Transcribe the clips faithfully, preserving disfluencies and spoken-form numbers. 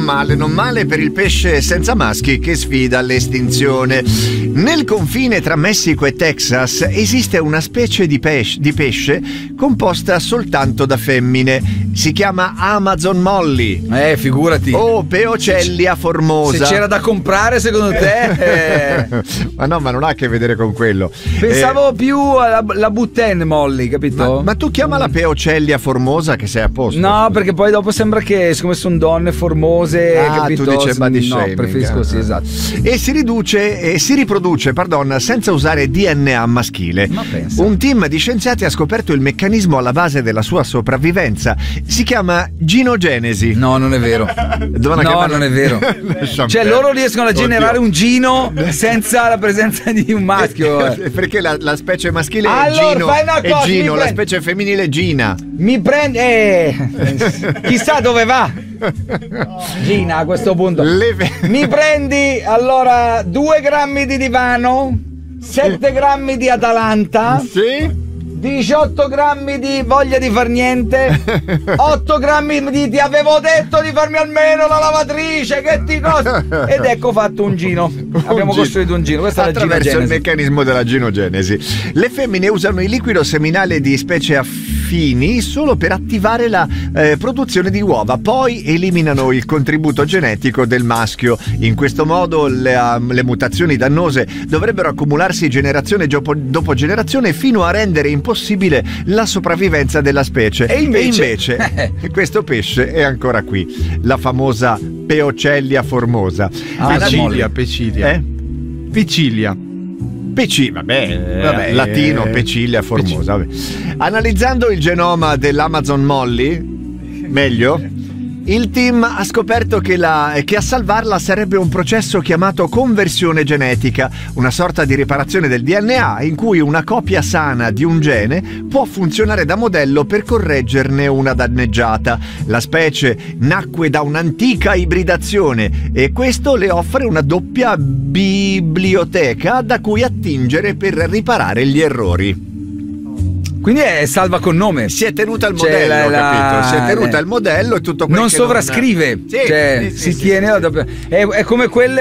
male, non male per il pesce senza maschi che sfida l'estinzione. Nel confine tra Messico e Texas esiste una specie di pesce, di pesce composta soltanto da femmine. Si chiama Amazon Molly. Eh, figurati. O Peocellia formosa. Se c'era da comprare, secondo te? Eh... ma no, ma non ha a che vedere con quello. Pensavo eh... più alla la Buten Molly, capito? Ma, ma tu chiama la Peocellia formosa che sei a posto. No, perché poi dopo sembra che siccome sono donne formose, ah, capito? tu dici body no, shaming. Preferisco sì, esatto. E si riduce e si riproduce, pardon, senza usare D N A maschile. Ma pensa. Un team di scienziati ha scoperto il meccanismo alla base della sua sopravvivenza. Si chiama ginogenesi. No, non è vero. Dovevano no, chiamarla... non è vero. Cioè loro riescono a generare un gino senza la presenza di un maschio. Eh. Perché la, la specie maschile allora, è Gino, fai una cosa, è Gino, la prendi... specie femminile è Gina. Mi prende eh, chissà dove va Gina a questo punto. Le... Mi prendi allora due grammi di divano, sette grammi di Atalanta, sì, diciotto grammi di voglia di far niente, otto grammi di ti avevo detto di farmi almeno la lavatrice, che ti costa, ed ecco fatto un gino. Un abbiamo gino. costruito un gino. Questa attraverso è la il meccanismo della ginogenesi. Le femmine usano il liquido seminale di specie affini solo per attivare la eh, produzione di uova, poi eliminano il contributo genetico del maschio. In questo modo le, um, le mutazioni dannose dovrebbero accumularsi generazione dopo, dopo generazione fino a rendere impossibile la sopravvivenza della specie. E invece, e invece questo pesce è ancora qui, la famosa Peocellia formosa. Ah, Pecilia, Pecilia. Eh? Pecilia. Peci, vabbè, vabbè, latino, eh, Pecilia formosa. Vabbè. Analizzando il genoma dell'Amazon Molly, meglio, il team ha scoperto che, la, che a salvarla sarebbe un processo chiamato conversione genetica, una sorta di riparazione del D N A in cui una copia sana di un gene può funzionare da modello per correggerne una danneggiata. La specie nacque da un'antica ibridazione e questo le offre una doppia biblioteca da cui attingere per riparare gli errori. Quindi è salva con nome. Si è tenuta al cioè, modello, la, capito? Si è tenuta eh, al modello e tutto quello non che sovrascrive. Non... Sì, cioè, sì, sì, si sì, tiene sì, la doppia. È, è come quelle.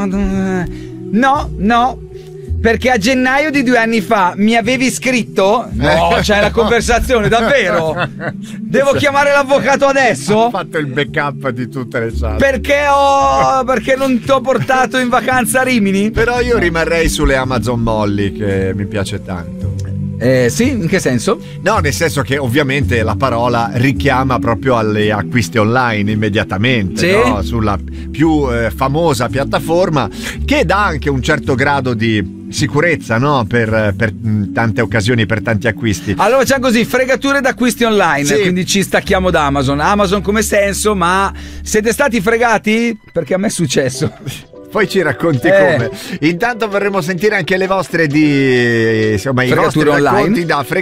No, no. Perché a gennaio di due anni fa mi avevi scritto? No, c'è la conversazione, davvero? Devo chiamare l'avvocato adesso? Ho fatto il backup di tutte le chat. Perché ho. Perché non ti ho portato in vacanza a Rimini? Però io rimarrei sulle Amazon Molly, che mi piace tanto. Eh, sì, in che senso? No, nel senso che ovviamente la parola richiama proprio alle acquisti online immediatamente, sì? No? Sulla più eh, famosa piattaforma, che dà anche un certo grado di sicurezza, no? Per, per tante occasioni, per tanti acquisti. Allora facciamo così, fregature d'acquisti online, sì. Quindi ci stacchiamo da Amazon. Amazon come senso, ma siete stati fregati? Perché a me è successo. Poi ci racconti eh. come. Intanto vorremmo sentire anche le vostre di insomma i vostri fregature racconti online da